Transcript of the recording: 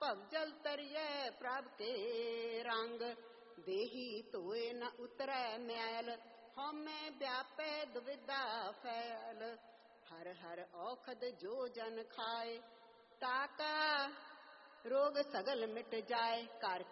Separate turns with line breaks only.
ਭਵਜਲ ਤਰੀਐ ਪ੍ਰਭ ਕੇ ਰੰਗ। ਦੇਹੀ ਧੋਏ ਨ ਉਤਰੈ ਮੈਲ, ਹਉਮੈ ਵਿਆਪੈ ਦੁਵਿਧਾ ਫੈਲ। ਹਰ ਹਰ ਔਖਦ ਜੋ ਜਨ ਖਾਏ, ਤਾਕਾ ਰੋਗ ਸਗਲ ਮਿਟ ਜਾਏ। ਘਰ